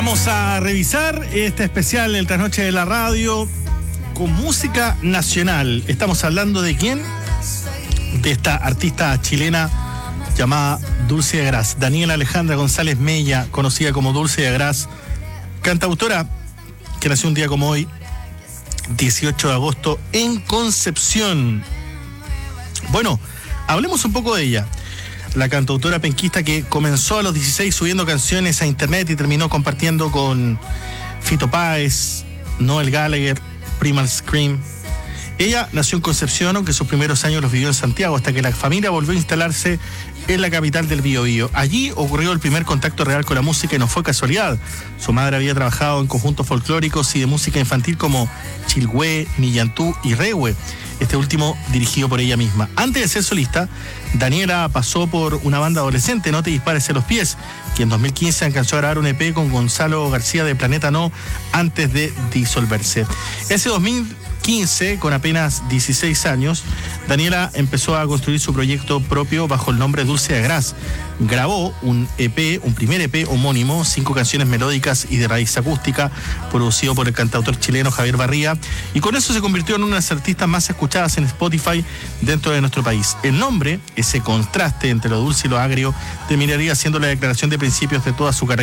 Vamos a revisar este especial del Trasnoche de la Radio con música nacional. Estamos hablando de quién, de esta artista chilena llamada Dulce de Agraz, Daniela Alejandra González Mella, conocida como Dulce de Agraz, cantautora que nació un día como hoy, 18 de agosto, en Concepción. Bueno, hablemos un poco de ella. La cantautora penquista que comenzó a los 16 subiendo canciones a internet y terminó compartiendo con Fito Páez, Noel Gallagher, Primal Scream. Ella nació en Concepción, aunque sus primeros años los vivió en Santiago, hasta que la familia volvió a instalarse en la capital del Biobío. Allí ocurrió el primer contacto real con la música y no fue casualidad. Su madre había trabajado en conjuntos folclóricos y de música infantil como Chilhue, Millantú y Rehue, este último dirigido por ella misma. Antes de ser solista, Daniela pasó por una banda adolescente, No te dispares en los pies, que en 2015 alcanzó a grabar un EP con Gonzalo García de Planeta No antes de disolverse. Ese 2015, con apenas 16 años, Daniela empezó a construir su proyecto propio bajo el nombre Dulce de Agraz. Grabó un primer EP homónimo, 5 canciones melódicas y de raíz acústica, producido por el cantautor chileno Javier Barría, y con eso se convirtió en una de las artistas más escuchadas en Spotify dentro de nuestro país. El nombre, ese contraste entre lo dulce y lo agrio, terminaría siendo la declaración de principios de toda su carrera.